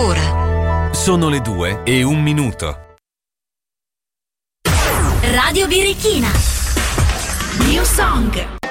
ora. Sono le 2:01. Radio Birichina. New Song.